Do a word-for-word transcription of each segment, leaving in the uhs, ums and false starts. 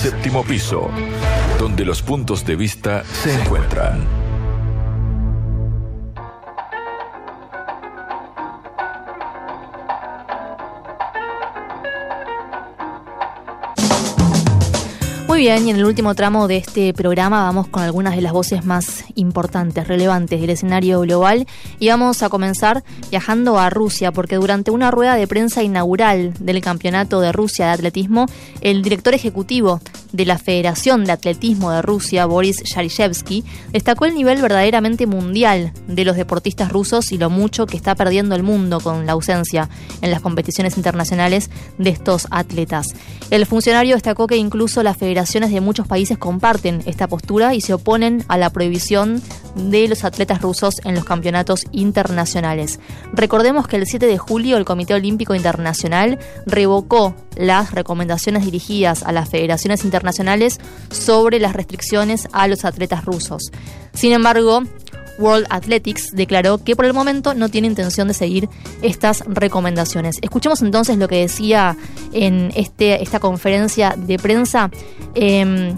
Séptimo piso, donde los puntos de vista se encuentran. Muy bien, y en el último tramo de este programa vamos con algunas de las voces más importantes, relevantes del escenario global, y vamos a comenzar viajando a Rusia, porque durante una rueda de prensa inaugural del Campeonato de Rusia de Atletismo, el director ejecutivo de la Federación de Atletismo de Rusia, Boris Yarishevsky, destacó el nivel verdaderamente mundial de los deportistas rusos y lo mucho que está perdiendo el mundo con la ausencia en las competiciones internacionales de estos atletas. El funcionario destacó que incluso la Federación de muchos países comparten esta postura y se oponen a la prohibición de los atletas rusos en los campeonatos internacionales. Recordemos que el siete de julio el Comité Olímpico Internacional revocó las recomendaciones dirigidas a las federaciones internacionales sobre las restricciones a los atletas rusos. Sin embargo, World Athletics declaró que por el momento no tiene intención de seguir estas recomendaciones. Escuchemos entonces lo que decía en este, esta conferencia de prensa eh,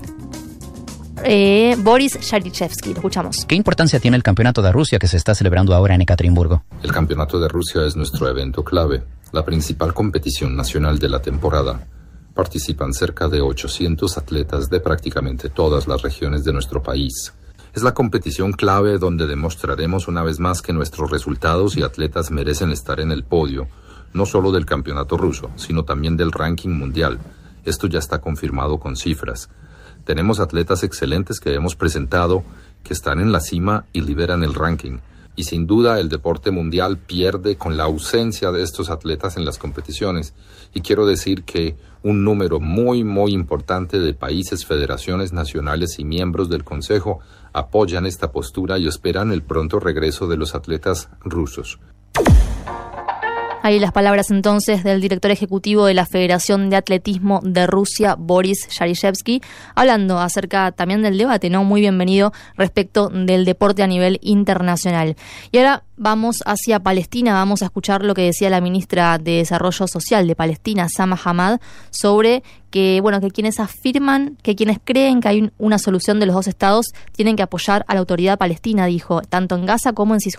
eh, Boris Yarishevsky. Lo escuchamos. ¿Qué importancia tiene el Campeonato de Rusia que se está celebrando ahora en Ekaterimburgo? El Campeonato de Rusia es nuestro evento clave, la principal competición nacional de la temporada. Participan cerca de ochocientos atletas de prácticamente todas las regiones de nuestro país. Es la competición clave donde demostraremos una vez más que nuestros resultados y atletas merecen estar en el podio, no solo del campeonato ruso, sino también del ranking mundial. Esto ya está confirmado con cifras. Tenemos atletas excelentes que hemos presentado, que están en la cima y lideran el ranking. Y sin duda el deporte mundial pierde con la ausencia de estos atletas en las competiciones. Y quiero decir que un número muy, muy importante de países, federaciones nacionales y miembros del Consejo apoyan esta postura y esperan el pronto regreso de los atletas rusos. Ahí las palabras entonces del director ejecutivo de la Federación de Atletismo de Rusia, Boris Yarishevsky, hablando acerca también del debate, ¿no? Muy bienvenido respecto del deporte a nivel internacional. Y ahora vamos hacia Palestina, vamos a escuchar lo que decía la ministra de Desarrollo Social de Palestina, Sama Hamad, sobre que, bueno, que quienes afirman, que quienes creen que hay una solución de los dos estados tienen que apoyar a la autoridad palestina, dijo, tanto en Gaza como en Cisjordania.